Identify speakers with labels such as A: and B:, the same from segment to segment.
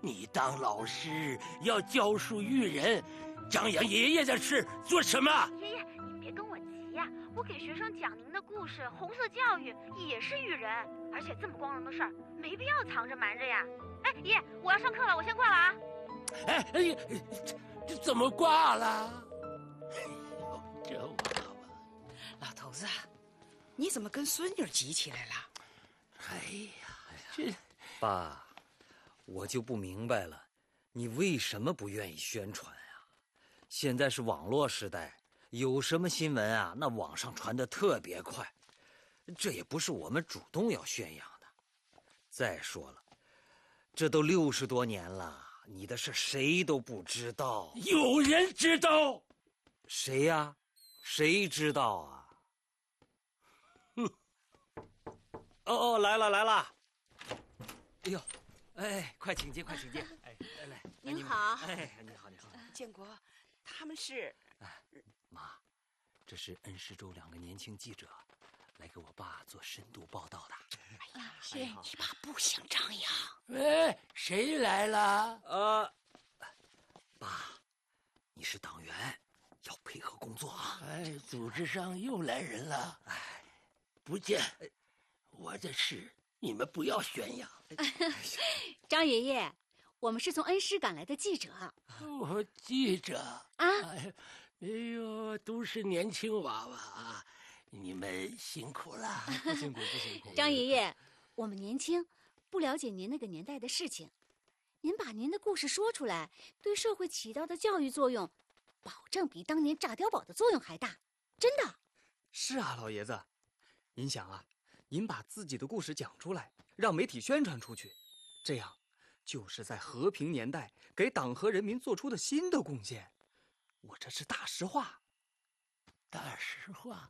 A: 你当老师要教书育人，张扬爷爷的事做什么？
B: 爷爷，您别跟我急呀，我给学生讲您的故事，红色教育也是育人，而且这么光荣的事儿，没必要藏着瞒着呀。哎，爷爷，我要上课了，我先挂了啊。
A: 哎，这怎么挂了？哎呦，这娃娃！
C: 老头子，你怎么跟孙女急起来了？
A: 哎呀，这
D: 爸，我就不明白了，你为什么不愿意宣传啊？现在是网络时代，有什么新闻啊，那网上传得特别快，这也不是我们主动要宣扬的。再说了，这都60多年了，你的事谁都不知道。
A: 有人知道？
D: 谁呀？谁知道啊？哦，来了！哎呦，哎，快请进，快请进！哎，来，
C: 您好。
D: 哎，你好。
C: 建国，他们是……
D: 妈，这是恩施州2个年轻记者，来给我爸做深度报道的。
C: 哎呀，你爸不想张扬。
A: 哎，谁来了？
D: 爸，你是党员，要配合工作啊。
A: 哎，组织上又来人了。哎，不见。我的事你们不要宣扬。
E: 张爷爷，我们是从恩施赶来的记者。
A: 我记者
E: 啊，
A: 哎呦，都是年轻娃娃啊，你们辛苦了。
D: 不辛苦。
E: 张爷爷，我们年轻，不了解您那个年代的事情，您把您的故事说出来，对社会起到的教育作用，保证比当年炸碉堡的作用还大，真的。
F: 是啊，老爷子，您想啊，您把自己的故事讲出来，让媒体宣传出去，这样就是在和平年代给党和人民做出的新的贡献。我这是大实话。
A: 大实话。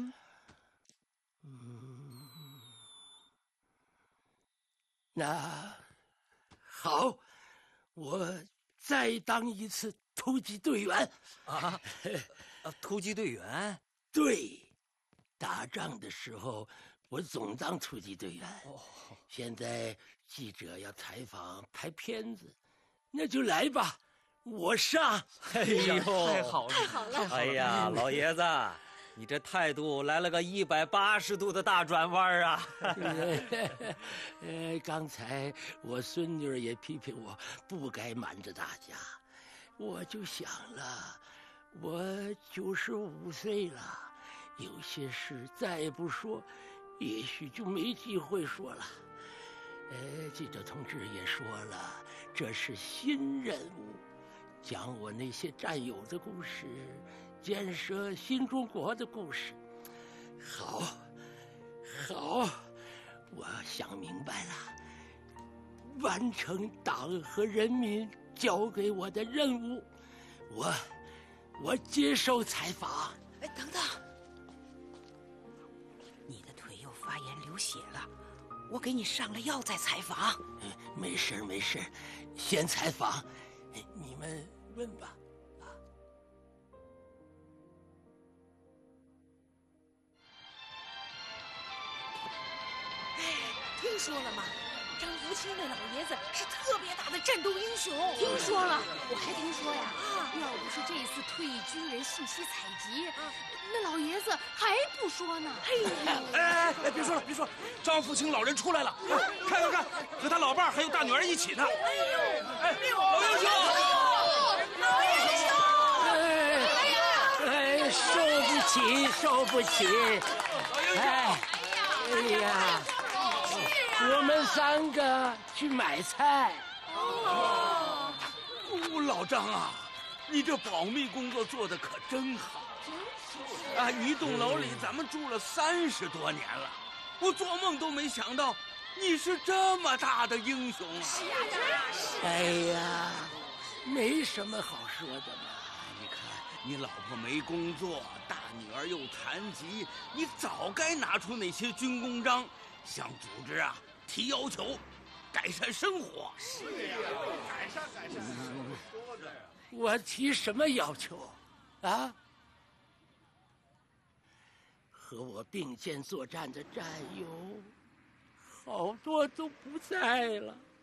A: 那好，我再当一次突击队员。
D: 突击队员？
A: 对，打仗的时候我总当突击队员。现在记者要采访拍片子，那就来吧，我上。
D: 哎呦，
F: 太好了，
E: 太好了！
D: 哎呀，老爷子，你这态度来了个180度的大转弯啊！
A: 刚才我孙女也批评我不该瞒着大家，我就想了，我95岁了，有些事再不说，也许就没机会说了。记者同志也说了，这是新任务，讲我那些战友的故事，建设新中国的故事。好，我想明白了，完成党和人民交给我的任务，我接受采访。
C: 哎，等等，你的腿又发炎流血了，我给你上了药再采访。
A: 没事，先采访，你们问吧。
C: 听说了吗？张福清那老爷子是特别大的战斗英雄。
E: 听说了，我还听说呀，要不是这次退役军人信息采集，那老爷子还不说呢。
G: 哎，别说了，张福清老人出来了，看，和他老伴还有大女儿一起呢。老英雄，
A: 受不起，哎呀，我们3个去买菜。
G: 老张啊，你这保密工作做得可真好啊！一栋楼里咱们住了30多年了，我做梦都没想到你是这么大的英雄啊！
C: 是啊。
A: 哎呀，没什么好说的嘛。
G: 你看你老婆没工作，大女儿又残疾，你早该拿出那些军功章，向组织啊提要求，改善生活。是呀，改善。
A: 我提什么要求啊？和我并肩作战的战友好多都不在了。